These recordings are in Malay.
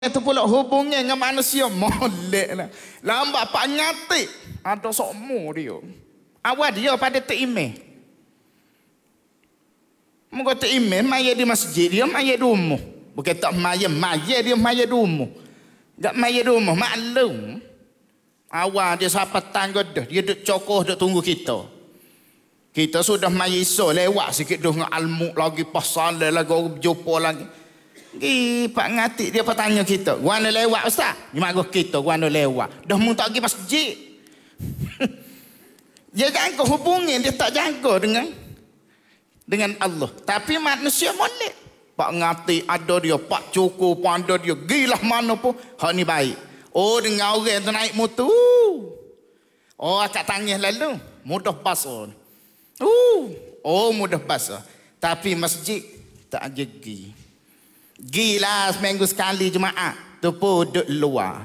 itu pula hubungan dengan manusia molek lah. Lambat pak nyatik ada sokmo dia. Awal dia pada email. Muka email maya di masjid dia maya di rumah. Bukan tak maya dia maya di rumah. Tak maya di rumah maklum. Awal dia sampai tangga dah. Dia duk cokoh duk tunggu kita. Kita sudah maya iso lewat sikit dah dengan almuk lagi pasal lagi orang berjumpa lagi. Pak ngatik dia bertanya kita, "Guana lewat ustaz?" Ni marah kita, "Guana lewat." Dah mu tak pergi masjid. Dia jaga hubungan, dia tak jaga dengan Allah. Tapi manusia molek. Pak ngatik ada dia, pak cukur pun ada dia, gilah mana pun hak ni baik. Oh dengan orang tu naik motor. Oh akak tangis lalu, mudah basah. Oh mudah basah. Tapi masjid tak pergi. Gila seminggu sekali Jumaat. Tu pun duduk luar.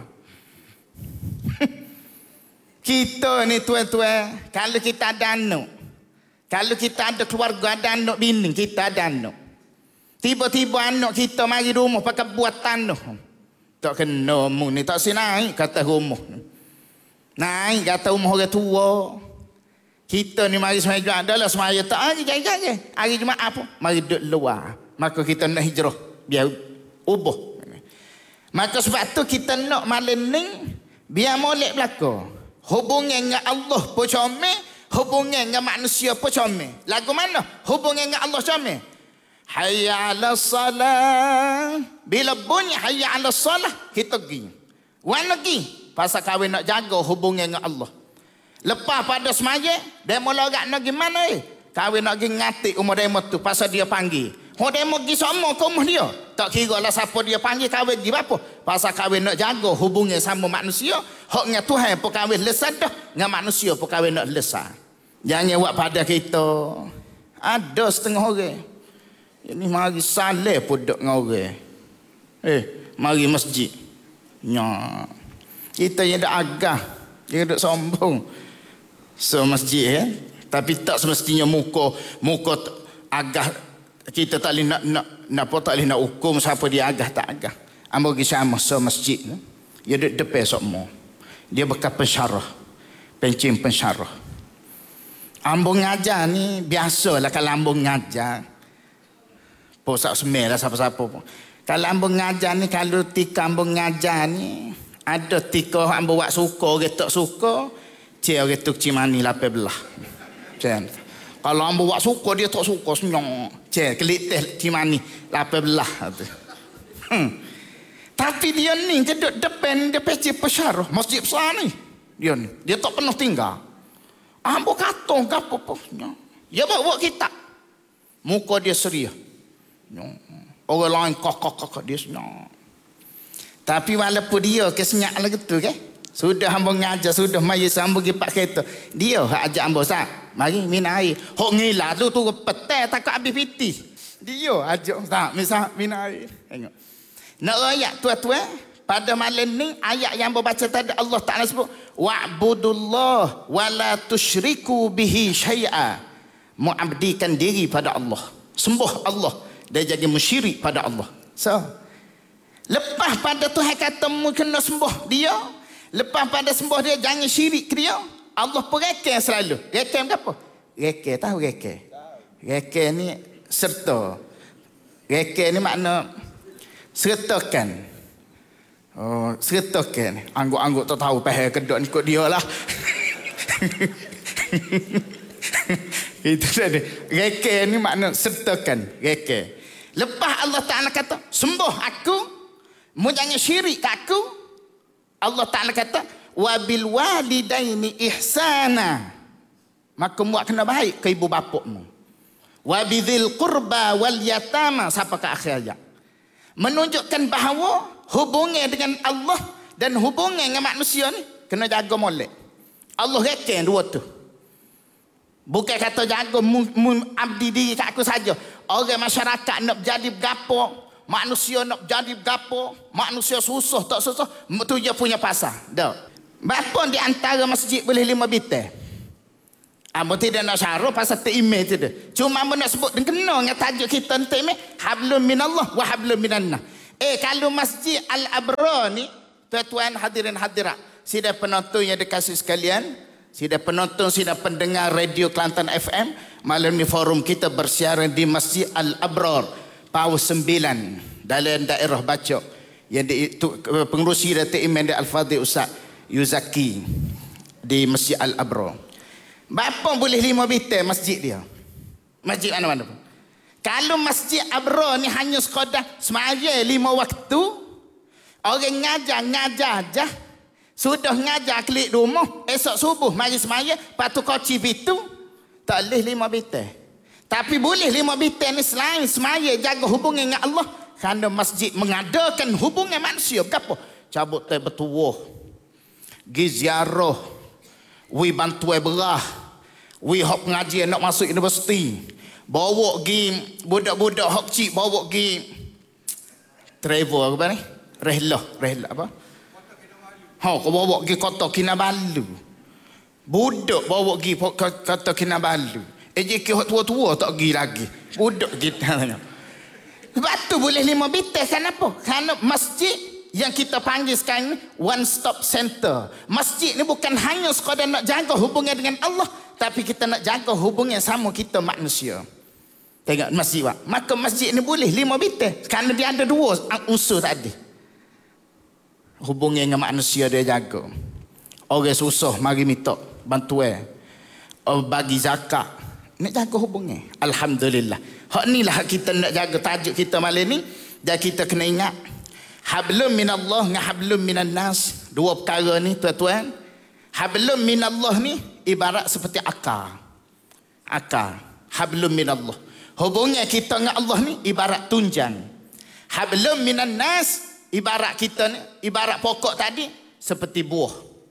Kita ni tuan-tuan, kalau kita ada anak, kalau kita ada keluarga, ada anak bini, kita ada anak. Tiba-tiba anak kita mari rumah pakai buat tanah. Tak kena mu ni, tak si naik kata rumah. Naik kata rumah orang tua. Kita ni mari semaya Jumaat, dah lah semaya tak hari jaga. Hari Jumaat apa? Mari duduk luar. Maka kita nak hijrah. Biar ubah. Maka sebab tu kita nak malam ni biar molek belaka. Hubungan dengan Allah pun comel, hubungan dengan manusia pun comel. Lagu mana? Hubungan dengan Allah comel. Hayya 'alas salah. Bila bunyi hayya 'alas salah, kita pergi. Wan pergi pasal kahwin nak jaga hubungan dengan Allah. Lepas pada semaya, demo lorak nak gimana kahwin nak pergi ngatik umur demo tu pasal dia panggil. Ho demo pergi sama ke rumah dia. Tak kira lah siapa dia panggil kahwin pergi apa. Pasal kahwin nak jaga hubungan sama manusia. Hak dengan Tuhan pun kahwin lesat dah. Dengan manusia pun kahwin nak lesat. Jangan buat pada kita. Ada setengah orang. Ini mari saleh pun duduk dengan orang. Mari masjid. Kita yang dah agah. Dia duduk sombong. So masjid tapi tak semestinya muka agah. Kita tak boleh tak boleh nak hukum siapa dia agah tak agah. Ambo pergi sama masjid. Dia duduk depan semua. Dia bekas pensyarah. Pencing pensyarah. Ambo ngajar ni biasalah kalau ambo ngajar. Posak semel lah siapa-siapa pun. Kalau ambo ngajar ni, kalau tika ambo ngajar ni, ada tika ambo buat suka, orang tak suka, cik orang tu cimani 18. Macam kalau ambo buat suka, dia tak suka senyum. Cik, kelik teh cimani 18. Tapi dia ni, dia duduk depan, dia peci pesyarah. Masjid besar ni. Dia tak pernah tinggal. Ambo kata, apa-apa. Dia bawa kitab. Muka dia serius. Orang lain kok dia senyum. Tapi walaupun dia kesenyak lagi tu sudah hamba ngajar, sudah mari sambung pergi pak kereta. Dia hak ajak hamba Ustaz, mari minum air. Hok ngilah tu petai takut habis piti. Dia ajak Ustaz, misal minum air. Tengok. Nak ayat tuan-tuan, pada malam ni ayat yang hamba baca tadi Allah Taala sebut wa'budullah wa la tusyriku bihi syai'a. Muabdikan diri pada Allah. Sembah Allah dan jadi musyrik pada Allah. So, lepas pada Tuhan kata mu kena sembah dia, lepas pada sembah dia jangan syirik ke dia, Allah pun reken selalu. Reken apa? Reken tahu reken? Reken ni serta. Reken ni makna sertakan. Oh, sertakan. Angguk-angguk tak tahu pahal kedok ni ikut dia lah. Itu tadi. Reken ni makna sertakan. Reken. Lepas Allah Ta'ala kata sembah aku, mu jangan syirik ke aku, Allah Ta'ala kata wabil walidaini ihsana, maka mu kena baik ke ibu bapakmu, wabidhil qurba wal yatama sampai ke akhir ayat. Menunjukkan bahawa hubungan dengan Allah dan hubungan dengan manusia ni kena jaga molek. Allah reken dua tu. Bukan kata jaga abdi diri kat aku saja. Orang masyarakat nak jadi gapo, manusia nak jadi gapo, manusia susah tak susah, tu dia punya pasal. Dak. Bapa di antara masjid boleh 5 bintang. Amo tidak nak syarah pasal email tu. Cuma amo nak sebut kena dengan tajuk kita email hablum minallah wa hablum minannas. Kalau Masjid Al-Abrar ni, tuan-tuan hadirin hadirat, sidang penonton yang dikasih sekalian, sidang penonton, sidang pendengar Radio Kelantan FM, malam ni forum kita bersiaran di Masjid Al-Abrar, Paus 9, dalam daerah Bacok, yang pengerusi Datuk Imam Al-Fadhil Ustaz Yuzaki di Masjid Al-Abrar. Bapa boleh 5 bitai masjid dia? Masjid mana-mana pun. Kalau Masjid Abrar ni hanya sekadar semaya 5 waktu, orang ngajar je. Sudah ngajar klik rumah, esok subuh mari semaya, patu koci pintu, tak boleh 5 bitai. Tapi boleh 5 bitai ni selain semaya jaga hubungan dengan Allah. Kerana masjid mengadakan hubungan manusia. Kenapa? Cabut teh bertuah, gi ziarah, wi bantuan berah, wi hok pengajian nak masuk universiti, bawa gi budak-budak hok cik, bawa gi travel apa ni? Rehlah apa? Kau bawa gi Kota Kinabalu. Budak bawa gi Kota Kinabalu. JK hok tua-tua tak gi lagi. Budak kita tanya. Sebab tu boleh 5 bitai. Kenapa? Kerana masjid yang kita panggil sekarang ni one stop center. Masjid ni bukan hanya sekadar nak jaga hubungan dengan Allah, tapi kita nak jaga hubungan sama kita manusia. Tengok masjid, Pak. Maka masjid ni boleh 5 bitai kerana dia ada 2 unsur tadi. Hubungan dengan manusia dia jaga. Orang susah mari minta bantuan, bagi zakat, nak jaga hubungan. Alhamdulillah. Hak inilah kita nak jaga tajuk kita malam ni. Dan kita kena ingat hablum minallah dengan hablum minan nas. 2 perkara ni tuan-tuan. Hablum minallah ni ibarat seperti akar. Akar. Hablum minallah. Hubungan kita dengan Allah ni ibarat tunjang. Hablum minan nas ibarat kita ni, ibarat pokok tadi seperti buah.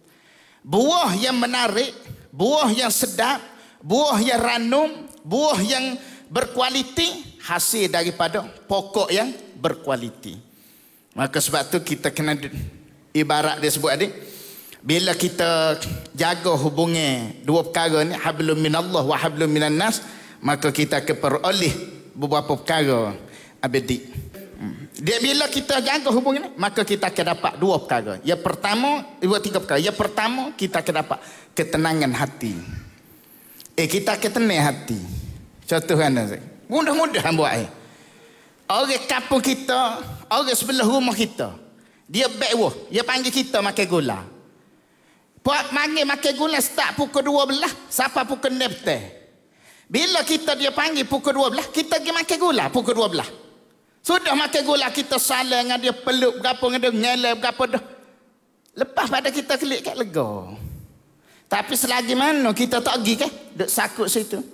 Buah yang menarik, buah yang sedap, buah yang ranum, buah yang berkualiti, hasil daripada pokok yang berkualiti. Maka sebab tu kita kena ibarat dia sebut adik, bila kita jaga hubungan 2 perkara ni, hablum minallah wa hablum minan nas, maka kita akan peroleh beberapa perkara abadi. Dia bila kita jaga hubungan ni, maka kita akan dapat 2 perkara. Yang pertama, 3 perkara. Yang pertama, kita akan dapat ketenangan hati. Kita akan tenang hati. Contoh kan, mudah-mudahan buat orang kampung kita, orang sebelah rumah kita, dia backwah, dia panggil kita makan gula. Buat panggil makan gula start pukul 12 sampai pukul 6 petang. Bila kita dia panggil pukul 12, kita pergi makan gula pukul 12. Sudah makan gula, kita salah dengan dia, peluk berapa dengan dia, ngelai berapa dah. Lepas pada kita klik kat lega. Tapi selagi mana kita tak pergi kan, duk sakut situ.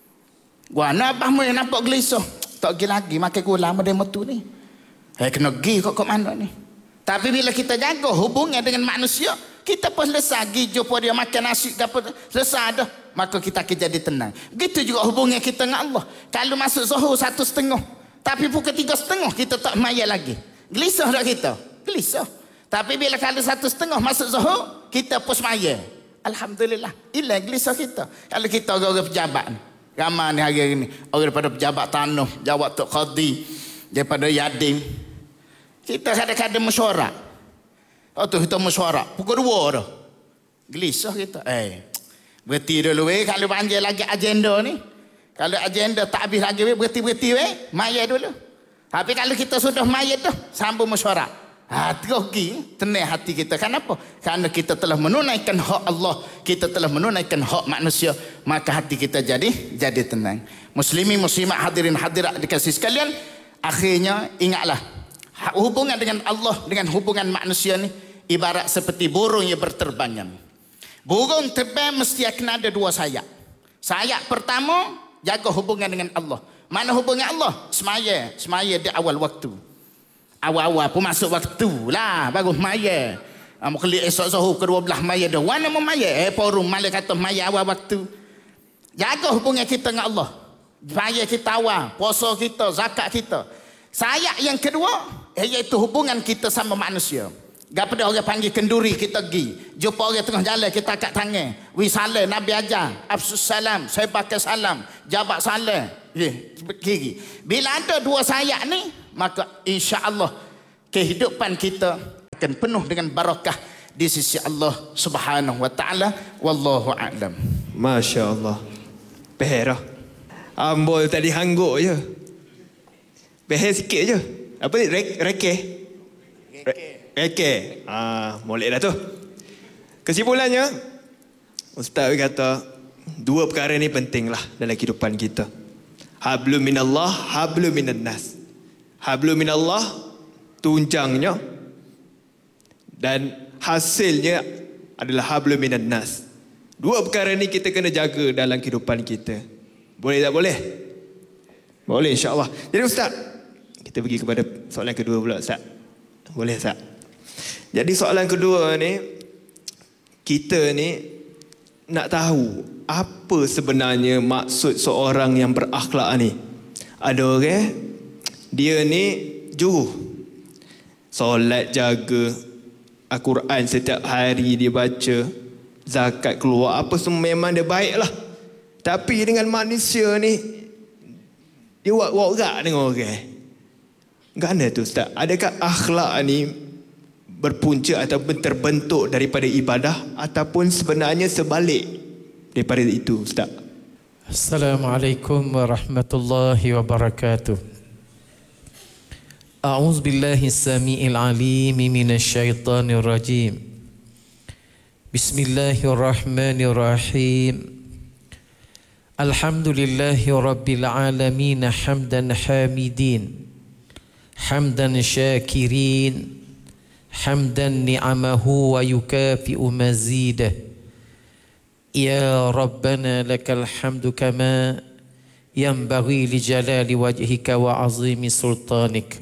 Gua nak abah yang nampak gelisah. Tak pergi lagi makan gula sama dia metu ni. Kena pergi kok mana ni. Tapi bila kita jaga hubungan dengan manusia, kita pun selesai pergi jumpa dia makan nasi apa, selesai dah. Maka kita akan jadi tenang. Begitu juga hubungan kita dengan Allah. Kalau masuk zuhur 1:30, tapi pukul 3:30 kita tak maya lagi. Gelisah tak kita? Gelisah. Tapi bila kalau 1:30 masuk zuhur, kita pun maya. Alhamdulillah. Hilang gelisah kita. Kalau kita orang-orang pejabat ni, ramai ni hari ni, orang daripada pejabat tanah, jawab Tok Qadi, daripada Yadim, kita kadang-kadang mesyuarat. Tu kita mesyuarat pukul 2 dah. Gelisah kita. Berhenti dulu kalau panjang lagi agenda ni. Kalau agenda tak habis lagi, berhenti maya dulu. Tapi kalau kita sudah maya dah, sambung mesyuarat. Terus pergi, tenang hati kita. Kenapa? Kerana kita telah menunaikan hak Allah, kita telah menunaikan hak manusia, maka hati kita jadi tenang. Muslimin muslimat hadirin hadirat dikasih sekalian, akhirnya ingatlah hubungan dengan Allah dengan hubungan manusia ni ibarat seperti burung yang berterbangan. Burung terbang mesti akan ada 2 sayap. Sayap pertama jaga hubungan dengan Allah. Mana hubungan Allah? Semaya di awal waktu. Awal-awal pun masuk waktu lah baru maya. Mukli esok zuhur ke-12 maya dah. Wana mau maya? Forum malah kata maya awal waktu. Jaga hubungan kita dengan Allah. Maya kita awal, puasa kita, zakat kita. Sayap yang kedua iaitu hubungan kita sama manusia. Gapada orang panggil kenduri, kita pergi. Jumpa orang tengah jalan, kita angkat tangan. Salam, Nabi ajar. Afsus salam, saya pakai salam. Jawab salam. Kiri. Bila ada 2 sayap ni, maka insya-Allah kehidupan kita akan penuh dengan barakah di sisi Allah Subhanahu wa taala. Wallahu a'lam. Masya-Allah. Peher. Amboi tadi hangguk je. Peher sikit je. Apa ni? Reke. Molek dah tu. Kesimpulannya, Ustaz kata dua perkara ni penting lah dalam kehidupan kita. Hablum minallah, hablum minan nas. Hablum minallah, tunjangnya, dan hasilnya adalah hablum minan nas. Dua perkara ni kita kena jaga dalam kehidupan kita. Boleh tak boleh? Boleh, insya-Allah. Jadi Ustaz, kita pergi kepada soalan kedua pula, Ustaz. Boleh, Ustaz? Jadi soalan kedua ni, kita ni nak tahu apa sebenarnya maksud seorang yang berakhlak ni. Ada orang dia ni jujur, solat, jaga Al-Quran setiap hari dia baca, zakat keluar, apa semua memang dia baik lah. Tapi dengan manusia ni dia warak dengan orang. Gana tu Ustaz? Adakah akhlak ni berpunca ataupun terbentuk daripada ibadah, ataupun sebenarnya sebalik daripada itu, Ustaz? Assalamualaikum warahmatullahi wabarakatuh. A'udzu billahi samiil alim minasyaitonir rajim. Bismillahirrahmanirrahim. Alhamdulillahi rabbil alamin hamdan hamidin, hamdan syakirin, hamdan ni'amahu wa yukafi'u mazidah. Ya Rabbana lakal hamdu kama yanbaghi li jalali wajhika wa azimi sultanik.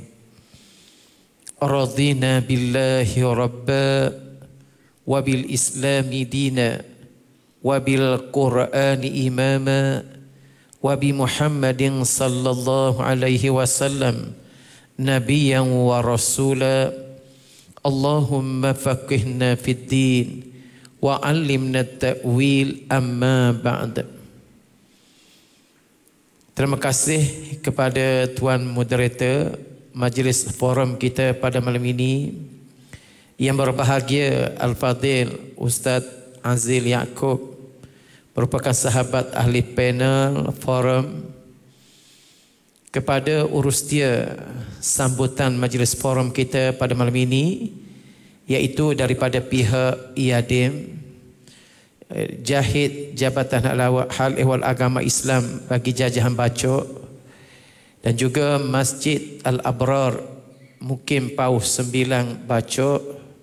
Radina billahi rabba wa bil islami dina wa bil qur'ani imama wa bi Muhammadin sallallahu alaihi wasallam nabiyyan wa rasula. Allahumma faqihna fid din wa 'allimna at-ta'wil, amma ba'd. Terima kasih kepada Tuan Moderator majlis forum kita pada malam ini, yang berbahagia Al-Fadhil Ustaz Azil Yaakob, merupakan sahabat ahli panel forum. Kepada urustia sambutan majlis forum kita pada malam ini, iaitu daripada pihak IADIM, Jahid Jabatan Hal Ehwal Agama Islam bagi Jajahan Bacok, dan juga Masjid Al-Abrar Mukim Paus 9 Bacok,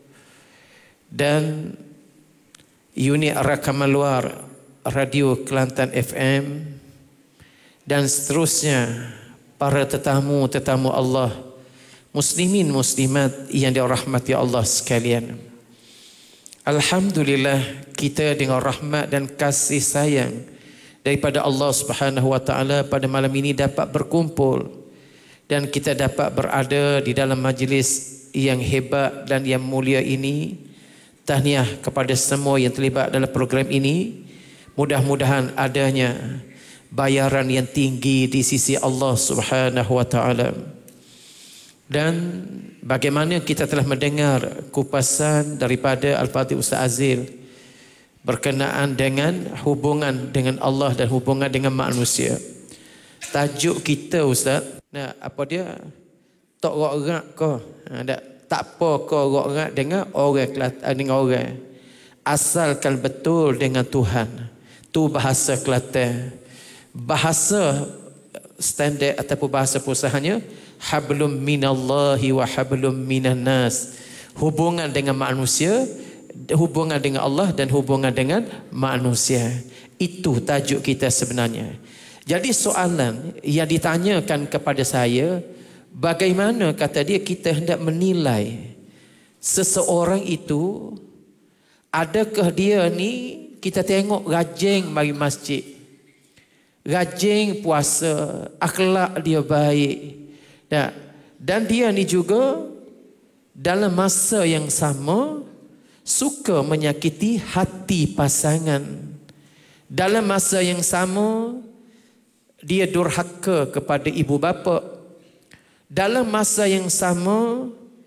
dan unit rakaman luar Radio Kelantan FM, dan seterusnya para tetamu Allah, muslimin muslimat yang dirahmati Allah sekalian. Alhamdulillah, kita dengan rahmat dan kasih sayang daripada Allah Subhanahu wa taala pada malam ini dapat berkumpul, dan kita dapat berada di dalam majlis yang hebat dan yang mulia ini. Tahniah kepada semua yang terlibat dalam program ini. Mudah-mudahan adanya bayaran yang tinggi di sisi Allah Subhanahu wa taala. Dan bagaimana kita telah mendengar kupasan daripada Al-Fadhil Ustaz Azil berkenaan dengan hubungan dengan Allah dan hubungan dengan manusia. Tajuk kita Ustaz, nah apa dia? Tok rock ko. Tak apa ko rock dengan orang dengan orang. Asalkan betul dengan Tuhan. Tu bahasa Kelantan. Bahasa standard ataupun bahasa pusahanya hablum minallahi wa hablum minan nas. Hubungan dengan manusia, hubungan dengan Allah dan hubungan dengan manusia. Itu tajuk kita sebenarnya. Jadi soalan yang ditanyakan kepada saya, bagaimana kata dia kita hendak menilai seseorang itu, adakah dia ni kita tengok rajin mari masjid, rajin puasa, akhlak dia baik. Dan dia ni juga dalam masa yang sama suka menyakiti hati pasangan. Dalam masa yang sama dia durhaka kepada ibu bapa. Dalam masa yang sama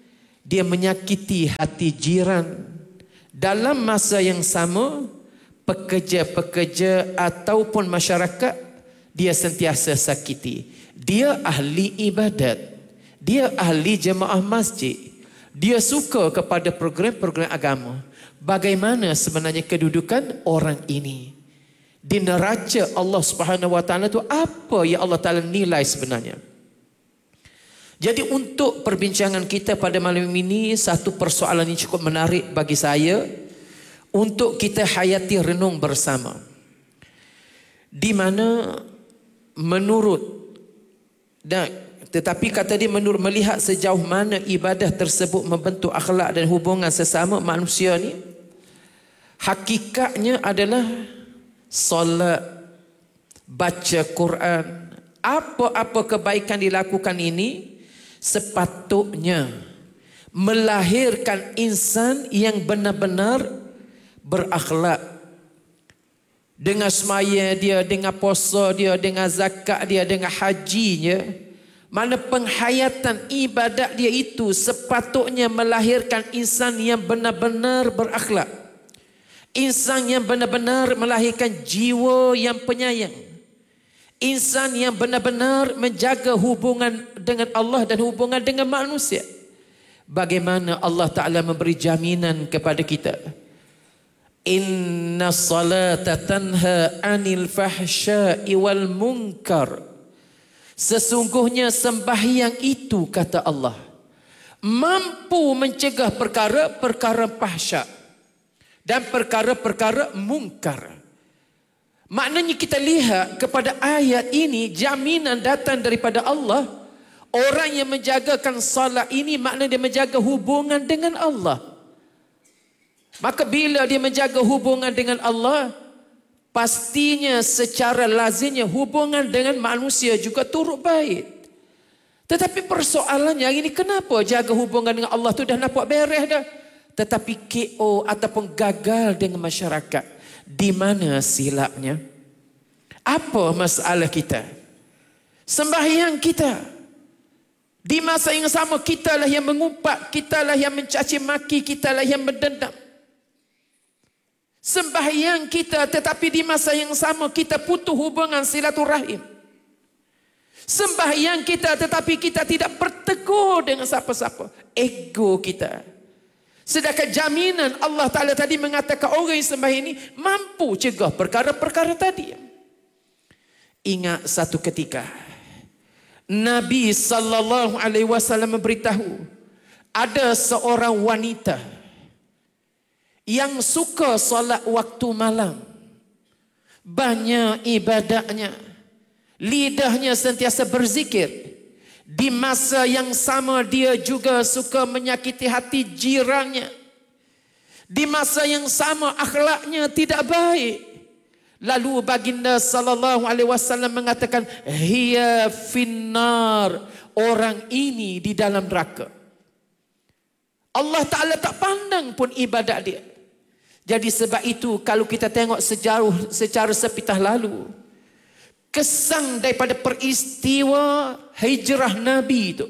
dia menyakiti hati jiran. Dalam masa yang sama, pekerja-pekerja ataupun masyarakat dia sentiasa sakiti. Dia ahli ibadat, dia ahli jemaah masjid, dia suka kepada program-program agama. Bagaimana sebenarnya kedudukan orang ini di neraca Allah Subhanahu Wa Taala itu? Apa yang Allah Taala nilai sebenarnya? Jadi untuk perbincangan kita pada malam ini, satu persoalan yang cukup menarik bagi saya untuk kita hayati renung bersama. Di mana menurut tetapi kata dia menurut melihat sejauh mana ibadah tersebut membentuk akhlak dan hubungan sesama manusia ni, hakikatnya adalah solat, baca Quran, apa-apa kebaikan dilakukan ini sepatutnya melahirkan insan yang benar-benar berakhlak. Dengan semaya dia, dengan puasa dia, dengan zakat dia, dengan hajinya, mana penghayatan ibadat dia itu sepatutnya melahirkan insan yang benar-benar berakhlak, insan yang benar-benar melahirkan jiwa yang penyayang, insan yang benar-benar menjaga hubungan dengan Allah dan hubungan dengan manusia. Bagaimana Allah Ta'ala memberi jaminan kepada kita, inna salata tanha anil fahsya'i wal munkar. Sesungguhnya sembahyang itu, kata Allah, mampu mencegah perkara-perkara fahsya dan perkara-perkara mungkar. Maknanya kita lihat kepada ayat ini, jaminan datang daripada Allah. Orang yang menjagakan salat ini maknanya dia menjaga hubungan dengan Allah. Maka bila dia menjaga hubungan dengan Allah, pastinya secara lazimnya hubungan dengan manusia juga turut baik. Tetapi persoalannya ini, kenapa jaga hubungan dengan Allah tu dah nampak beres dah, tetapi KO ataupun gagal dengan masyarakat? Di mana silapnya? Apa masalah kita? Sembahyang kita. Di masa yang sama kitalah yang mengumpat, kitalah yang mencaci maki, kitalah yang mendendam. Sembahyang kita, tetapi di masa yang sama kita putus hubungan silaturahim. Sembahyang kita, tetapi kita tidak bertegur dengan siapa-siapa. Ego kita. Sedangkan jaminan Allah Ta'ala tadi mengatakan orang yang sembahyang ini mampu cegah perkara-perkara tadi. Ingat satu ketika Nabi sallallahu alaihi wasallam memberitahu ada seorang wanita yang suka solat waktu malam, banyak ibadatnya, lidahnya sentiasa berzikir. Di masa yang sama dia juga suka menyakiti hati jirannya. Di masa yang sama akhlaknya tidak baik. Lalu baginda sallallahu alaihi wasallam mengatakan, hiya finnar, orang ini di dalam neraka. Allah Ta'ala tak pandang pun ibadat dia. Jadi sebab itu kalau kita tengok secara sepitah lalu, kesan daripada peristiwa hijrah Nabi itu,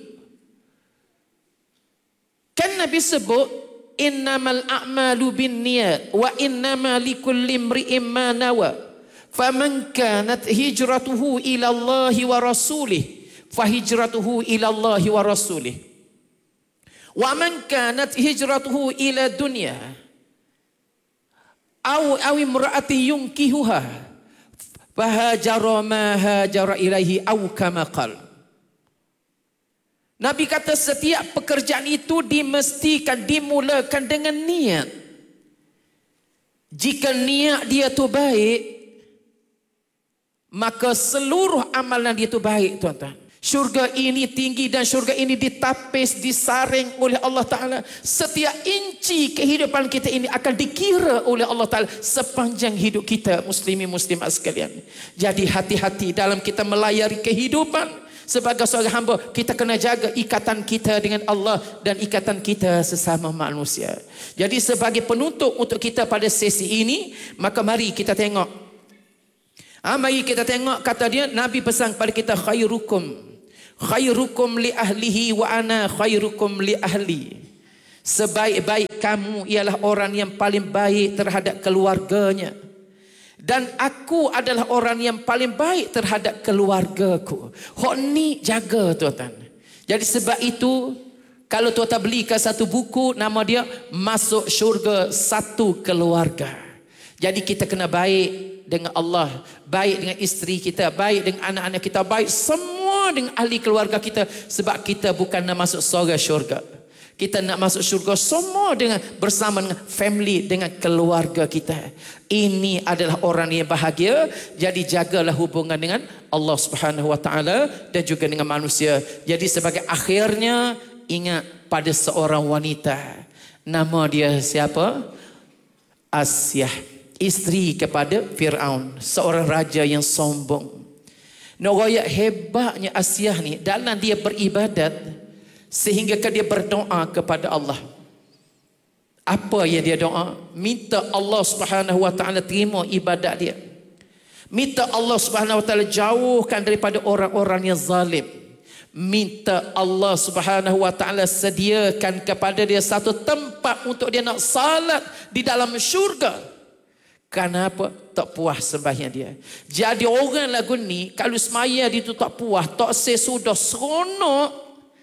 kan Nabi sebut innamal a'malu binniyat wa innama likulli imri'in ma nawa faman kanat hijratuhu ila Allah wa rasulih fahijratuhu ila Allah wa rasulih wa man kanat hijratuhu ila dunya aw imra'ati yunkihuha fahajara ma hajara ilaihi aw kama qala. Nabi kata setiap pekerjaan itu dimestikan dimulakan dengan niat. Jika niat dia tu baik, maka seluruh amalan dia tu baik, tuan-tuan. Syurga ini tinggi dan syurga ini ditapis, disaring oleh Allah Ta'ala. Setiap inci kehidupan kita ini akan dikira oleh Allah Ta'ala sepanjang hidup kita, muslimin muslimat sekalian. Jadi hati-hati dalam kita melayari kehidupan. Sebagai seorang hamba, kita kena jaga ikatan kita dengan Allah dan ikatan kita sesama manusia. Jadi sebagai penutup untuk kita pada sesi ini, maka mari kita tengok. Mari kita tengok, kata dia, Nabi pesan kepada kita, khairukum li ahlihi wa ana khairukum li ahli. Sebaik-baik kamu ialah orang yang paling baik terhadap keluarganya. Dan aku adalah orang yang paling baik terhadap keluargaku. Hak ni jaga tuan-tuan. Jadi sebab itu, kalau tuan-tuan belikan satu buku, nama dia Masuk Syurga Satu Keluarga. Jadi kita kena baik dengan Allah, baik dengan isteri kita, baik dengan anak-anak kita, baik semua dengan ahli keluarga kita. Sebab kita bukan nak masuk syurga. Kita nak masuk syurga semua dengan bersama dengan family, dengan keluarga kita. Ini adalah orang yang bahagia. Jadi jagalah hubungan dengan Allah Subhanahu Wa Taala dan juga dengan manusia. Jadi sebagai akhirnya, ingat pada seorang wanita, nama dia siapa? Asyah, isteri kepada Fir'aun, seorang raja yang sombong. Nogoyak hebatnya Asyah ni dalam dia beribadat, sehingga dia berdoa kepada Allah. Apa yang dia doa? Minta Allah Subhanahu Wa Taala terima ibadat dia. Minta Allah Subhanahu Wa Taala jauhkan daripada orang-orang yang zalim. Minta Allah Subhanahu Wa Taala sediakan kepada dia satu tempat untuk dia nak salat di dalam syurga. Kenapa? Tak puas sembahyang dia. Jadi orang lagu ni, kalau semaya dia tu tak puas, tak sesudah seronok,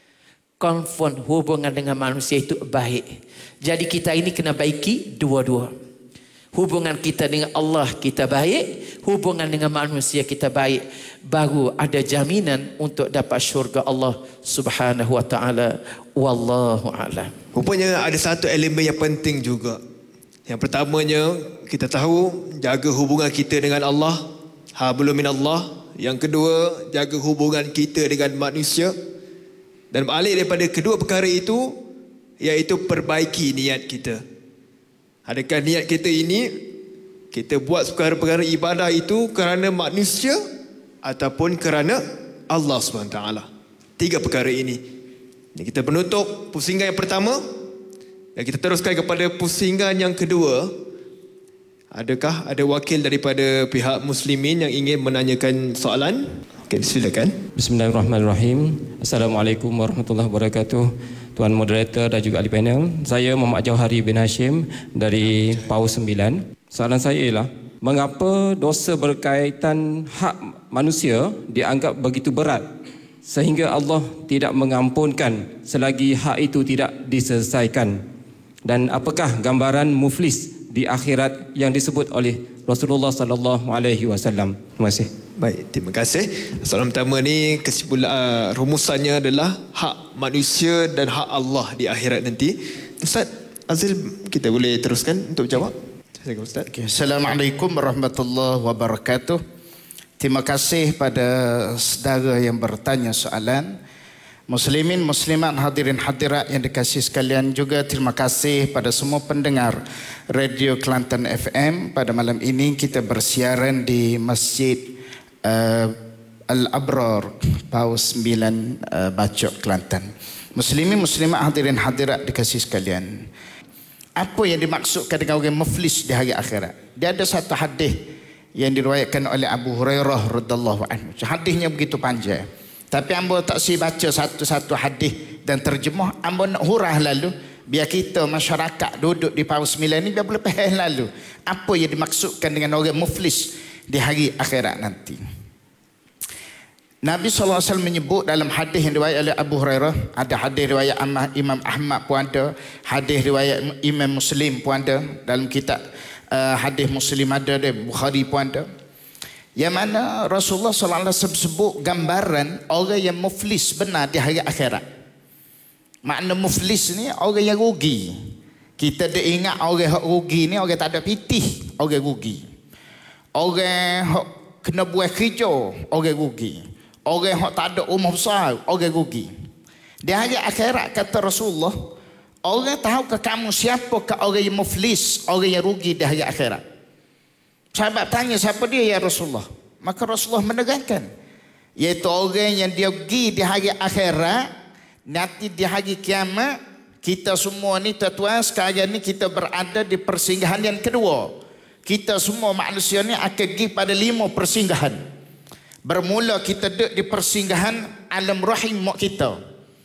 confirm hubungan dengan manusia itu baik. Jadi kita ini kena baiki dua-dua. Hubungan kita dengan Allah kita baik, hubungan dengan manusia kita baik, baru ada jaminan untuk dapat syurga Allah Subhanahu Wa Taala. Wallahu a'lam. Rupanya ada satu elemen yang penting juga. Yang pertamanya, kita tahu jaga hubungan kita dengan Allah, hablum minallah. Yang kedua, jaga hubungan kita dengan manusia. Dan balik daripada kedua perkara itu, iaitu perbaiki niat kita. Adakah niat kita ini, kita buat perkara-perkara ibadah itu kerana manusia ataupun kerana Allah SWT. Tiga perkara ini. Kita menutup pusingan yang pertama dan kita teruskan kepada pusingan yang kedua. Adakah ada wakil daripada pihak muslimin yang ingin menanyakan soalan? Okay, silakan. Bismillahirrahmanirrahim. Assalamualaikum warahmatullahi wabarakatuh. Tuan moderator dan juga ahli panel. Saya Muhammad Jauhari bin Hashim dari PAUS 9. Soalan saya ialah, mengapa dosa berkaitan hak manusia dianggap begitu berat sehingga Allah tidak mengampunkan selagi hak itu tidak diselesaikan? Dan apakah gambaran muflis di akhirat yang disebut oleh Rasulullah sallallahu alaihi wasallam? Terima kasih. Baik, terima kasih. Soalan pertama ni kesimpulan rumusannya adalah hak manusia dan hak Allah di akhirat nanti. Ustaz Azil, kita boleh teruskan untuk jawab? Silakan Ustaz. Okay. Assalamualaikum warahmatullahi wabarakatuh. Terima kasih pada saudara yang bertanya soalan. Muslimin, muslimat, hadirin hadirat yang dikasihi sekalian, juga terima kasih pada semua pendengar Radio Kelantan FM. Pada malam ini kita bersiaran di Masjid Al-Abrar, PAUS 9 Bacok, Kelantan. Muslimin, muslimat, hadirin hadirat dikasihi sekalian, apa yang dimaksudkan dengan orang muflis di hari akhirat? Dia ada satu hadis yang diriwayatkan oleh Abu Hurairah radhiyallahu anhu. Hadisnya begitu panjang, tapi ambo tak si baca satu-satu hadis dan terjemah. Ambo nak hurah lalu biar kita masyarakat duduk di PAUS 9 ni biar boleh faham lalu apa yang dimaksudkan dengan orang muflis di hari akhirat nanti. Nabi SAW menyebut dalam hadis yang diriwayat oleh Abu Hurairah, ada hadis riwayat Imam Ahmad pun ada, hadis riwayat Imam Muslim pun ada, dalam kitab hadis Muslim ada, Bukhari pun ada, yang mana Rasulullah SAW sebut gambaran orang yang muflis benar di hari akhirat. Makna muflis ni orang yang rugi. Kita dah ingat orang yang rugi ni orang tak ada pitih, orang rugi. Orang yang kena buat kerja, orang rugi. Orang yang tak ada rumah besar, orang rugi. Di hari akhirat kata Rasulullah, orang tahu ke kamu siapa ke orang yang muflis, orang yang rugi di hari akhirat? Sahabat tanya, siapa dia ya Rasulullah? Maka Rasulullah menegaskan, iaitu orang yang dia rugi di hari akhirat, nanti di hari kiamat. Kita semua ni tuan-tuan sekarang ni kita berada di persinggahan yang kedua. Kita semua manusia ni akan pergi pada 5 persinggahan. Bermula kita duduk di persinggahan alam rahim mak kita.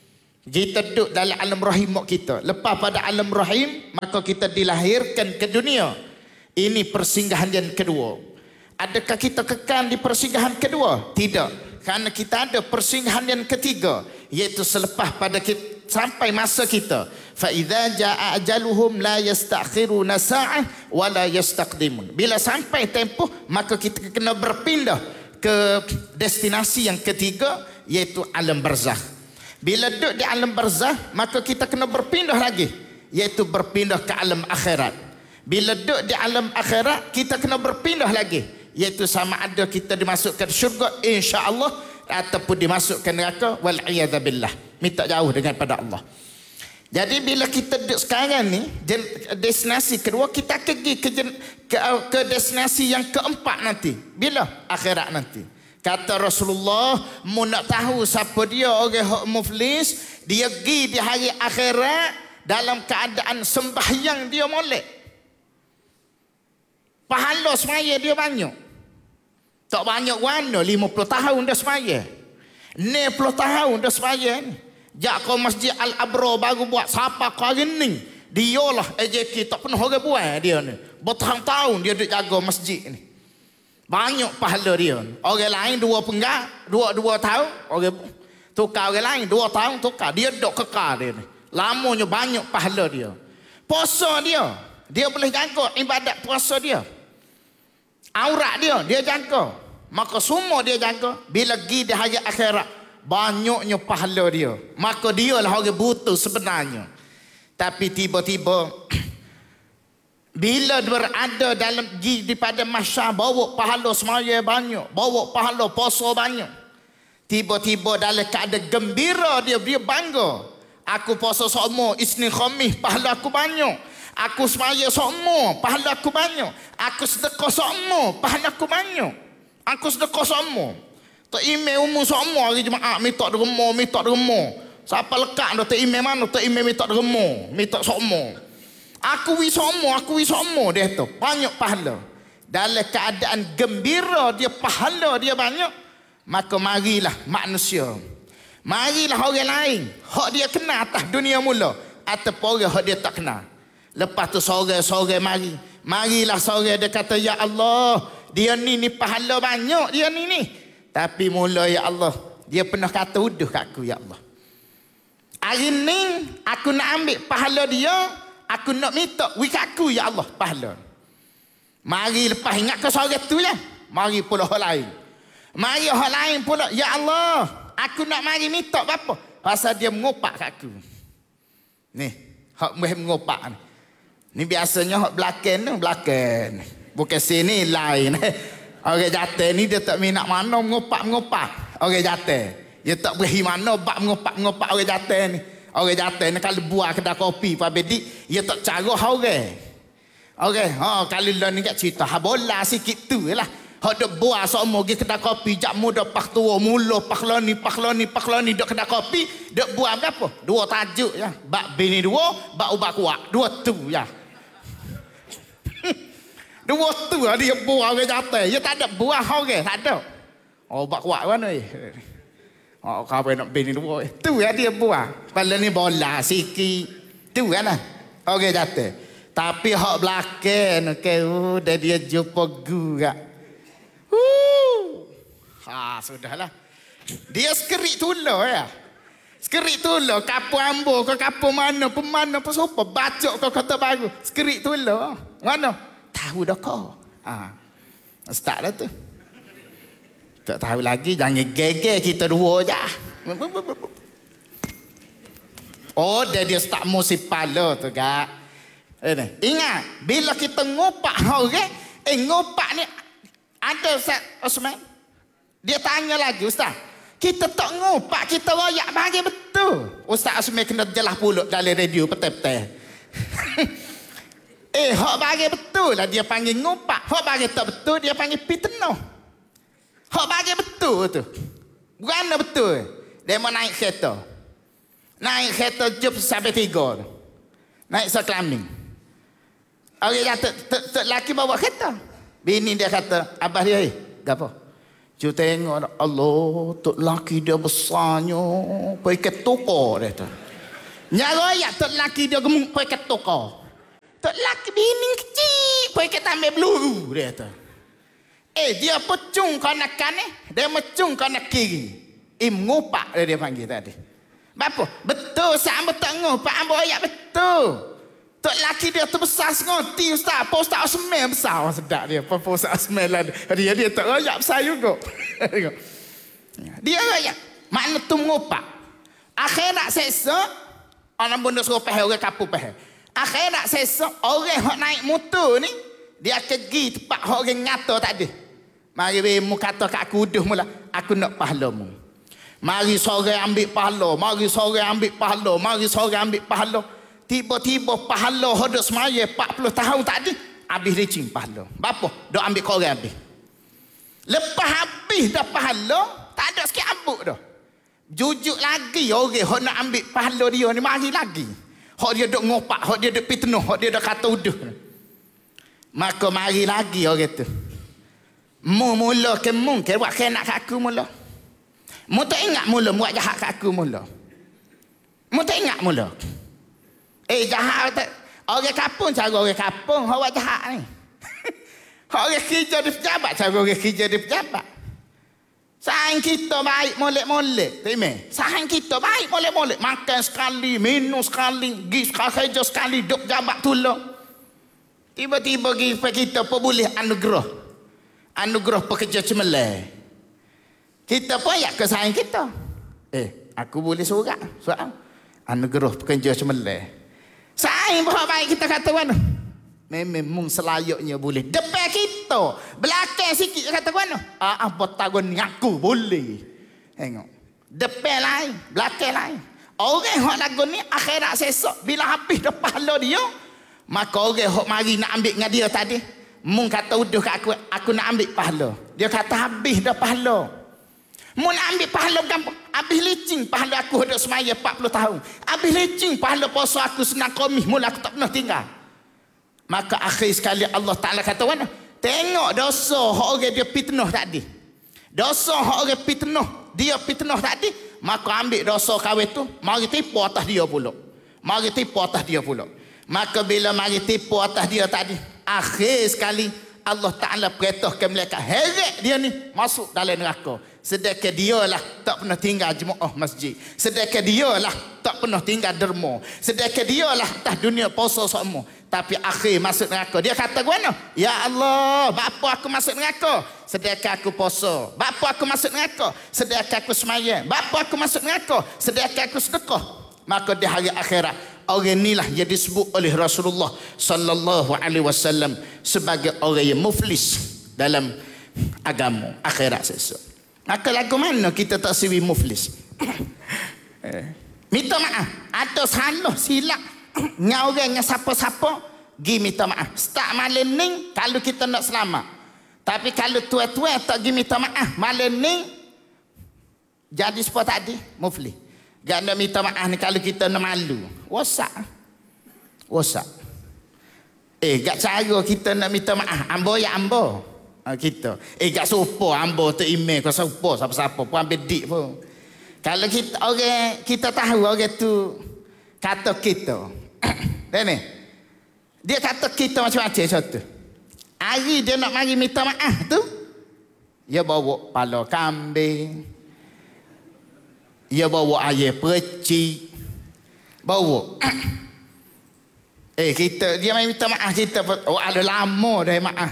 Kita duduk dalam alam rahim mak kita. Lepas pada alam rahim, maka kita dilahirkan ke dunia. Ini persinggahan yang kedua. Adakah kita kekal di persinggahan kedua? Tidak. Kerana kita ada persinggahan yang ketiga, iaitu selepas pada kita, sampai masa kita. Fa idza jaa ajaluhum la yastakhiruna sa'ah wa la yastaqdimun. Bila sampai tempoh, maka kita kena berpindah ke destinasi yang ketiga, iaitu alam barzakh. Bila duduk di alam barzakh, maka kita kena berpindah lagi, iaitu berpindah ke alam akhirat. Bila duduk di alam akhirat, kita kena berpindah lagi, iaitu sama ada kita dimasukkan syurga insya-Allah ataupun dimasukkan neraka wal iyadzabillah. Minta jauh dengan pada Allah. Jadi bila kita duduk sekarang ni, destinasi kedua, kita pergi ke destinasi yang keempat nanti. Bila? Akhirat nanti. Kata Rasulullah, mu nak tahu siapa dia orang hak muflis, dia pergi di hari akhirat dalam keadaan sembahyang dia molek. Pahala semaya dia banyak. Tak banyak warna, 50 tahun dah semaya. 60 tahun dah semaya ni. Jak kau Masjid Al-Abrar baru buat siapa kau hari ni. Dia lah AJK tak pernah orang buat dia ni. Bertahun-tahun dia duduk jaga masjid ni. Banyak pahala dia. Orang lain 2 tahun, orang tukar orang lain 2 tahun tukar. Dia duduk kekal dia ni. Lamanya banyak pahala dia. Puasa dia boleh jaga ibadat puasa dia. Aurat dia jaga. Maka semua dia jaga. Bila pergi di hari akhirat, banyaknya pahala dia. Maka dia lah orang butuh sebenarnya. Tapi tiba-tiba bila berada dalam di pada mahsyar, bawa pahala semaya banyak, bawa pahala puasa banyak. Tiba-tiba dalam keadaan gembira dia bangga. Aku puasa semua Isnin Khamis, pahala aku banyak. Aku semaya semua, pahala aku banyak. Aku sedekah semua, pahala aku banyak. Aku sedekah semua. Tak email umum semua hari Jumaat minta derma. Siapa lekat dah tak email mana, tak email minta derma, minta semua. Aku wi semua dia tu. Banyak pahala. Dalam keadaan gembira dia, pahala dia banyak. Maka marilah manusia. Marilah orang lain. Hak dia kenal atas dunia mula. Ataupun orang hak dia tak kenal. Lepas tu sore-sore mari. Marilah sore dia kata, ya Allah, dia ni pahala banyak dia ni. Tapi mula ya Allah, dia pernah kata uduh kat aku ya Allah. Hari ni aku nak ambil pahala dia. Aku nak minta wik aku ya Allah pahala. Mari lepas ingat ke sore tu lah. Mari pula hal lain. Mari hal lain pula. Ya Allah, aku nak mari minta apa? Pasal dia mengopak kat aku. Ni, hak mengopak ni. Ni biasanya hak belakang. Bukan sini lain. Orang jatuh ni dia tak minat mana mengopak. Orang jatuh. Dia tak beri mana bak mengopak orang jatuh ni. Orang jatuh ni kalau buah kedai kopi Pak Bedik, dia tak cara orang. Okey, kalau lah ni kat cerita bola sikit tu lah. Hak dok buah semua pergi kedai kopi, jak muda pak tua mula pakloni dok kedai kopi, dok buah berapa? 2 tajuk ya. Bak bini 2, bak ubat kuat. 2 tu ya. 2 tu dia buah orang jatuh. Dia tak ada buah orang, tak ada. Ubat kuat mana ni? Kau nak bini 2. Tu ya dia buah. Kepala ni bola sikit. Tu kan lah. Orang jatuh. Tapi hak belakang dah dia jumpa gua. Sudahlah. Dia skerik tular ya. Skerik tular. Kapu ambo kau kapu mana pun sopa. Bacok kau kata baru. Skerik tular. Mana? Tahu dah kau. Start dah tu. Tak tahu lagi, jangan geger kita 2 je. Oh, dia start musim pala tu kak. Ingat, bila kita ngopak orang, ngopak ni ada Ustaz Osman. Dia tanya lagi, Ustaz. Kita tak ngopak, kita royak bagi betul. Ustaz Osman kena jelah pulut dalam radio petai-petai. Hak bagi betul lah dia panggil ngopak. Hak bagi tak betul dia panggil fitnah. Hak bagi betul tu. Bukan betul. Dia mau naik kereta. Naik kereta jump sampai 3 tu. Naik sekelamin. Orang kata, lelaki bawa kereta. Bini dia kata, abah dia, apa? Cu tengok Allah, tok laki dia besarnya, pergi ke toko dia tu. Nyaraya tok laki dia gemuk pergi ke toko. Tok laki bini kecil pergi ke tambah peluru dia tu. Dia pecung kena kanan, dia mecung kena kiri. Ngopak dia panggil tadi. Bapa, betul sama tak ngopak ambo ayat betul. Tok laki dia tu besar ngoti ustaz, apa ustaz Osman besar sedap dia. Apa ustaz Osman lah. Dia tak royak besar juga. Dia royak. Makna tu ngopak. Akhirat sesa orang benda suruh pahal orang kapu pahal. Akhirat sesa orang hok naik motor ni dia pergi tempat hok orang ngata tadi. Mari mu kata kat aku uduh mula, aku nak pahlamu. Mari sore ambil pahala, mari sore ambil pahala, mari sore ambil pahala. Tiba-tiba pahala hodak semaya 40 tahun tadi habis licin pahala. Bapa? Dok ambil korang habis. Lepas habis dah pahala, tak ada sikit ambuk dah. Jujuk lagi orang hok nak ambil pahala dia ni mari lagi. Hok dia dok ngopak, hok dia dok fitnah, hok dia dok kata uduh. Maka mari lagi orang tu. Mula ke mungkin buat kena kat aku mula. Mu tak ingat mula buat jahat kat aku mula. Mu tak ingat mula. Jahat tak. Orang kampung cara orang kampung buat jahat ni. Orang kerja di pejabat cara orang kerja di pejabat. Sayang kita baik molek-molek. Terima. Sayang kita baik molek-molek. Makan sekali, minum sekali, pergi kerja sekali, duk jabat tolong. Tiba-tiba kita pun boleh anugerah pekerja cemerlang. Kita pun ayat ke sayang kita. Aku boleh surat soal anugerah pekerja cemerlang. Sayang bahawa baik kita kata mana? Memang selayaknya boleh. Depan kita, belakang sikit kata mana? Apa tagon aku boleh. Tengok. Depan lain, belakang lain. Orang yang lagu ni akhirat sesok bila habis dah pahala dia, maka orang yang mari nak ambil dengan dia tadi, mung kata uduh kat aku nak ambil pahala. Dia kata habis dah pahala. Mu nak ambil pahala gampang. Habis licin pahala aku hidup semaya 40 tahun. Habis licin pahala puasa aku senang komih. Mula aku tak pernah tinggal. Maka akhir sekali Allah Ta'ala kata mana? Tengok dosa orang dia fitnah tadi. Dosa orang fitnah. Dia fitnah tadi. Maka ambil dosa kawin tu. Mari tipu atas dia pula. Mari tipu atas dia pula. Maka bila mari tipu atas dia tadi. Akhir sekali Allah Ta'ala perintahkan malaikat. Heret dia ni masuk dalam neraka. Sedangkan dia lah tak pernah tinggal jemaah masjid. Sedangkan dia lah tak pernah tinggal derma. Sedangkan dia lah atas dunia puasa semua. Tapi akhir masuk neraka. Dia kata mana? Ya Allah, bapa aku masuk neraka. Sedangkan aku puasa. Bapa aku masuk neraka. Sedangkan aku semaya. Bapa aku masuk neraka. Sedangkan aku sedekah. Maka di hari akhirat, orang inilah yang disebut oleh Rasulullah sallallahu alaihi wasallam sebagai orang yang muflis dalam agama akhirat sesok. Maka lagu mana kita tak siwi muflis? Minta maaf. Ada salah silap dengan orang dengan siapa-siapa, gi minta maaf. Start malam ni kalau kita nak selamat. Tapi kalau tua-tua tak gi minta maaf, malam ni jadi seperti tadi, muflis. Gak nak minta maaf ni kalau kita nak malu. Wasak. Gak cara kita nak minta maaf. Ambo ya ambo. Kita. Gak sopo ambo tu email ke sopo siapa-siapa pun ambil dik pun. Kalau kita orang kita tahu orang tu kata kita. Ni. Dia kata kita macam-macam satu. Hari dia nak mari minta maaf tu, dia bawa pala kambing. Dia bawa air percik. Bawa. Kita dia mai minta maaf kita. Ada lama dah maaf.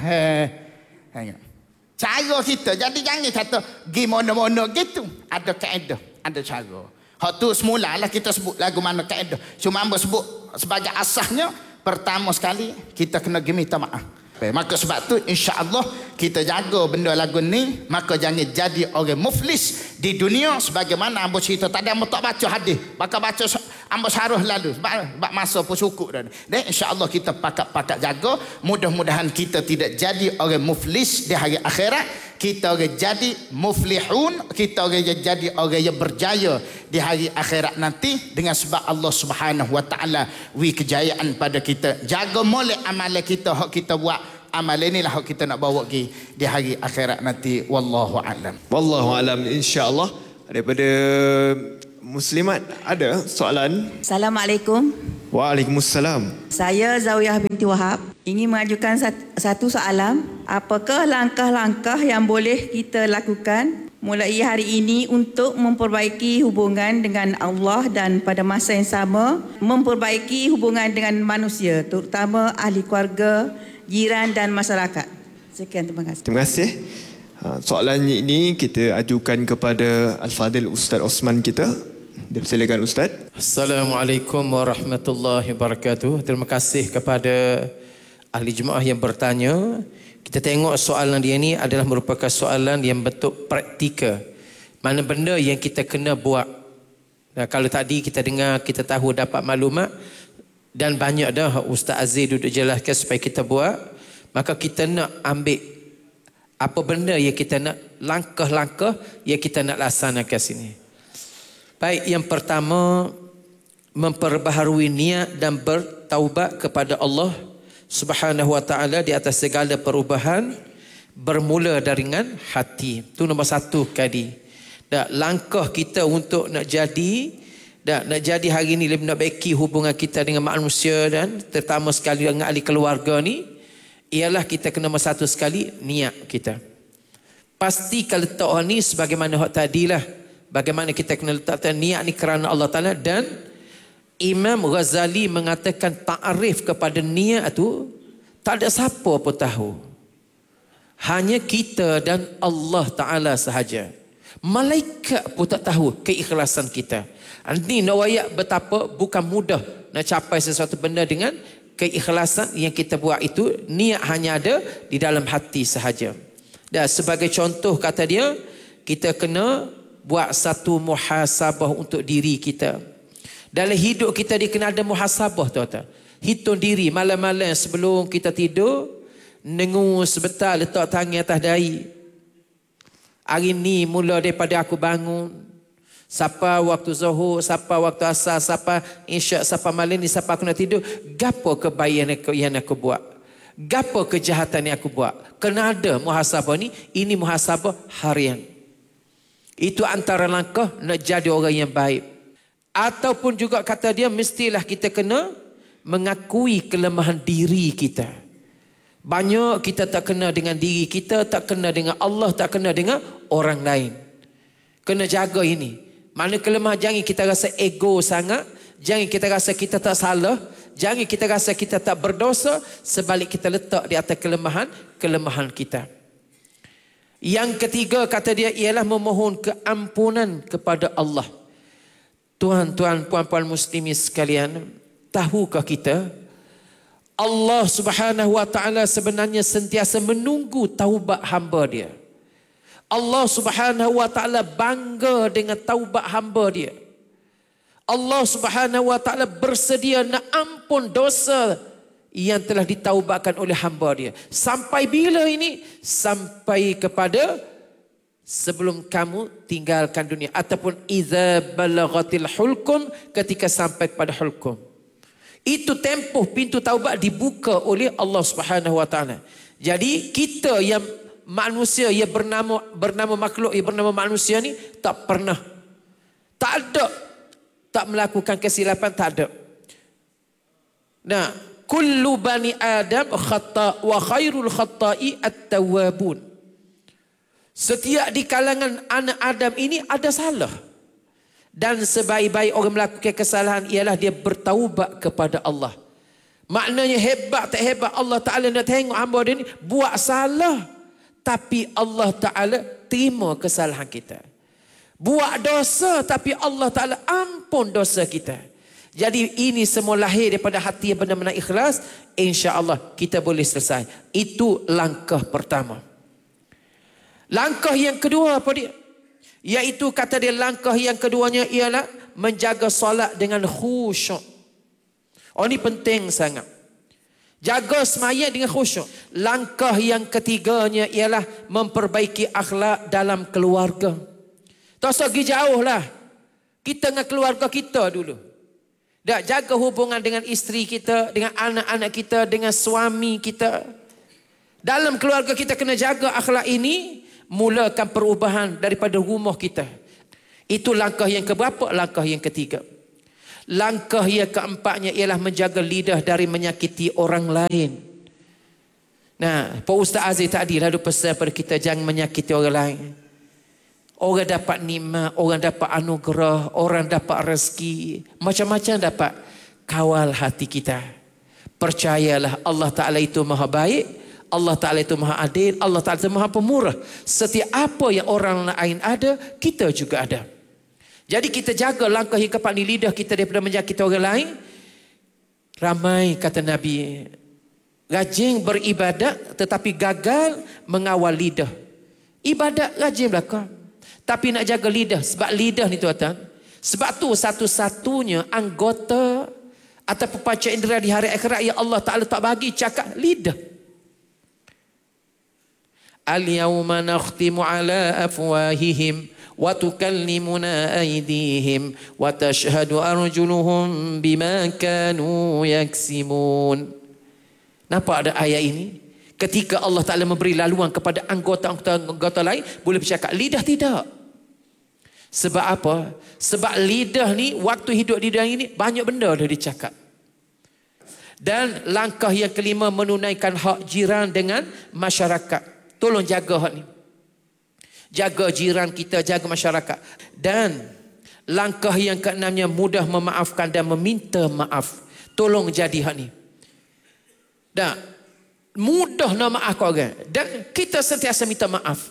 Cara kita. Jadi jangan kata gimana-mana gitu. Ada kaedah, ada cara. Hak tu semula lah kita sebut lagu mana kaedah. Cuma hamba sebut sebagai asasnya, pertama sekali kita kena minta maaf. Maka sebab tu insya-Allah kita jaga benda lagu ni, maka jangan jadi orang muflis di dunia sebagaimana ambo cerita tadi. Ambo tak baca hadis, maka baca ambo syarah lalu sebab masa pun cukup dah. Dan insya-Allah kita pakat-pakat jaga, mudah-mudahan kita tidak jadi orang muflis di hari akhirat. Kita orang jadi muflihun, kita orang jadi orang yang berjaya di hari akhirat nanti dengan sebab Allah Subhanahu wa taala wi kejayaan pada kita. Jaga molek amalan kita hak kita buat amal inilah kita nak bawa pergi di hari akhirat nanti. Wallahu a'lam. Wallahu alam, insya-Allah. Daripada muslimat ada soalan? Assalamualaikum. Waalaikumsalam. Saya Zawiyah binti Wahab ingin mengajukan satu soalan. Apakah langkah-langkah yang boleh kita lakukan mulai hari ini untuk memperbaiki hubungan dengan Allah dan pada masa yang sama memperbaiki hubungan dengan manusia, terutama ahli keluarga, jiran dan masyarakat? Sekian, terima kasih. Terima kasih. Soalan ini kita ajukan kepada Al-Fadil Ustaz Osman kita. Silakan Ustaz. Assalamualaikum warahmatullahi wabarakatuh. Terima kasih kepada ahli jemaah yang bertanya. Kita tengok soalan dia ni adalah merupakan soalan yang bentuk praktikal. Mana benda yang kita kena buat. Nah, kalau tadi kita dengar, kita tahu, dapat maklumat dan banyak dah Ustaz Aziz duduk jelaskan supaya kita buat. Maka kita nak ambil apa benda yang kita nak, langkah-langkah yang kita nak laksanakan sini. Baik, yang pertama, memperbaharui niat dan bertaubat kepada Allah Subhanahu wa ta'ala di atas segala perubahan, bermula dengan hati. Itu nombor satu kali. Dan langkah kita untuk nak jadi hari ini lebih nak baiki hubungan kita dengan manusia dan terutama sekali dengan ahli keluarga ni, ialah kita kena nombor satu sekali niat kita. Pastikan letak ni sebagaimana hak tadilah. Bagaimana kita kena letakkan niat ni kerana Allah Ta'ala. Dan Imam Ghazali mengatakan ta'arif kepada niat tu tak ada siapa pun tahu, hanya kita dan Allah Ta'ala sahaja. Malaikat pun tak tahu keikhlasan kita. Ini nawayak betapa bukan mudah nak capai sesuatu benda dengan keikhlasan yang kita buat itu. Niat hanya ada di dalam hati sahaja. Dan sebagai contoh kata dia, kita kena buat satu muhasabah untuk diri kita. Dalam hidup kita dia kena ada muhasabah, tuan-tuan. Hitung diri malam-malam sebelum kita tidur, nengung sebentar, letak tangan atas dahi. Hari ni mula daripada aku bangun, siapa waktu zuhur, siapa waktu asar, siapa isyak, siapa malam ni, siapa aku nak tidur, gapo kebaikan yang aku buat, gapo kejahatan yang aku buat. Kena ada muhasabah ni. Ini muhasabah harian. Itu antara langkah nak jadi orang yang baik. Ataupun juga kata dia, mestilah kita kena mengakui kelemahan diri kita. Banyak kita tak kena dengan diri kita, tak kena dengan Allah, tak kena dengan orang lain. Kena jaga ini. Mana kelemahan, jangan kita rasa ego sangat, jangan kita rasa kita tak salah, jangan kita rasa kita tak berdosa, sebalik kita letak di atas kelemahan kita. Yang ketiga kata dia ialah memohon keampunan kepada Allah. Tuan-tuan, puan-puan muslimin sekalian, tahukah kita Allah Subhanahu wa ta'ala sebenarnya sentiasa menunggu taubat hamba dia. Allah Subhanahu wa ta'ala bangga dengan taubat hamba dia. Allah Subhanahu wa ta'ala bersedia nak ampun dosa yang telah ditaubatkan oleh hamba dia. Sampai bila ini? Sampai kepada sebelum kamu tinggalkan dunia, ataupun idza balaghatil hulqum, ketika sampai kepada hulqum. Itu tempoh pintu taubat dibuka oleh Allah Subhanahu wa taala. Jadi kita yang manusia yang bernama makhluk yang bernama manusia ni tak pernah, tak ada, tak melakukan kesilapan, tak ada. Nah, kullu bani Adam khata wa khairul khatai at-tawwabun. Setiap di kalangan anak Adam ini ada salah. Dan sebaik-baik orang melakukan kesalahan ialah dia bertaubat kepada Allah. Maknanya hebat tak hebat, Allah Ta'ala nak tengok hamba dia ni buat salah, tapi Allah Ta'ala terima kesalahan kita. Buat dosa, tapi Allah Ta'ala ampun dosa kita. Jadi ini semua lahir daripada hati yang benar-benar ikhlas. InsyaAllah kita boleh selesai. Itu langkah pertama. Langkah yang kedua apa dia? Iaitu kata dia, langkah yang keduanya ialah menjaga solat dengan khusyuk. Oh, ini penting sangat. Jaga sembahyang dengan khusyuk. Langkah yang ketiganya ialah memperbaiki akhlak dalam keluarga. Tak usah pergi jauh lah. Kita dengan keluarga kita dulu. Dah jaga hubungan dengan isteri kita, dengan anak-anak kita, dengan suami kita. Dalam keluarga kita kena jaga akhlak ini, mulakan perubahan daripada rumah kita. Itu langkah yang keberapa? Langkah yang ketiga. Langkah yang keempatnya ialah menjaga lidah dari menyakiti orang lain. Nah, Pak Ustaz Aziz tadi lalu pesan pada kita jangan menyakiti orang lain. Orang dapat nikmat, orang dapat anugerah, orang dapat rezeki, macam-macam dapat. Kawal hati kita. Percayalah Allah Ta'ala itu maha baik, Allah Ta'ala itu maha adil, Allah Ta'ala itu maha pemurah. Setiap apa yang orang lain ada, kita juga ada. Jadi kita jaga langkah yang keempat di lidah kita daripada menyakiti orang lain. Ramai kata Nabi, rajin beribadat tetapi gagal mengawal lidah. Ibadat rajin belakang, tapi nak jaga lidah. Sebab lidah ni tuan-tuan, sebab tu satu-satunya anggota atau panca indera di hari akhirat yang Allah Ta'ala tak bagi cakap lidah. Al-yawma nakhtimu ala afwahihim wa tukallimuna aydihim wa tashhadu arjuluhum bima kanu yaksimun. Nampak ada ayat ini? Ketika Allah Ta'ala memberi laluan kepada anggota lain, boleh bercakap. Lidah tidak. Sebab apa? Sebab lidah ni, waktu hidup lidah ini, banyak benda dah dicakap. Dan langkah yang kelima, menunaikan hak jiran dengan masyarakat. Tolong jaga hak ni. Jaga jiran kita, jaga masyarakat. Dan langkah yang keenamnya, mudah memaafkan dan meminta maaf. Tolong jadi hak ni. Dan mudah nak maaf orang. Dan kita sentiasa minta maaf.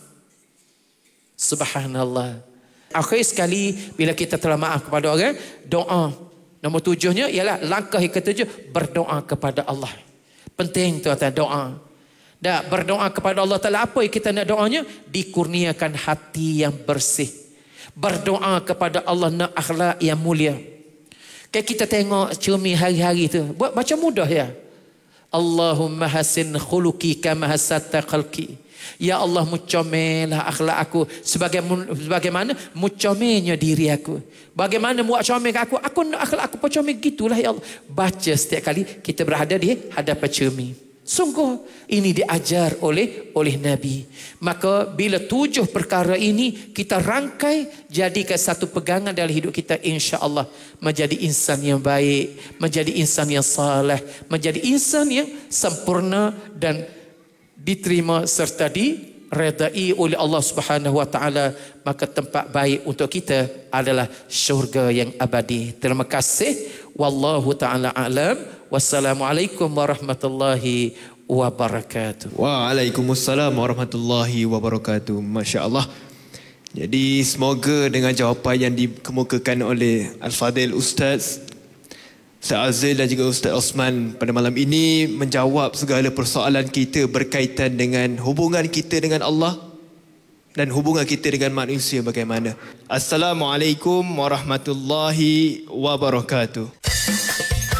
Subhanallah. Akhir sekali, bila kita telah maaf kepada orang, doa. Nombor 7-nya ialah langkah yang ke-7, berdoa kepada Allah. Penting tuan-tuan, doa. Dan berdoa kepada Allah Ta'ala, apa yang kita nak doanya? Dikurniakan hati yang bersih. Berdoa kepada Allah nak akhlak yang mulia. Kayak kita tengok cermin hari-hari tu, buat macam mudah ya. Allahumma hasin khuluki kama hasatta khalqi. Ya Allah, mucomellah akhlak aku sebagaimana mucomelnya diri aku. Bagaimana buat comel aku nak akhlak aku pun comel gitulah ya Allah. Baca setiap kali kita berada di hadapan cermin. Sungguh ini diajar oleh Nabi. Maka bila 7 perkara ini kita rangkai, jadikan satu pegangan dalam hidup kita, insya-Allah menjadi insan yang baik, menjadi insan yang saleh, menjadi insan yang sempurna dan diterima serta diredai oleh Allah Subhanahu wa taala. Maka tempat baik untuk kita adalah syurga yang abadi. Terima kasih. Wallahu taala alam. Wassalamualaikum warahmatullahi wabarakatuh. Waalaikumsalam warahmatullahi wabarakatuh. Masya-Allah. Jadi semoga dengan jawapan yang dikemukakan oleh Al-Fadil Ustaz Azil dan juga Ustaz Osman pada malam ini menjawab segala persoalan kita berkaitan dengan hubungan kita dengan Allah dan hubungan kita dengan manusia bagaimana. Assalamualaikum warahmatullahi wabarakatuh.